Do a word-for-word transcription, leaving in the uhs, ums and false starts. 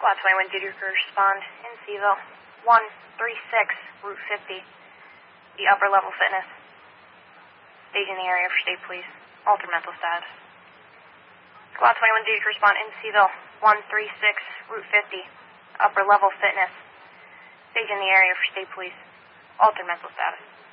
Squad twenty-one, duty crew respond in Seville. one three six, Route fifty. The upper level fitness. Staging the area for state police. Altered mental status. Squad twenty-one, duty crew respond in Seville. one three six, Route fifty. Upper level fitness. Staging the area for state police. Altered mental status.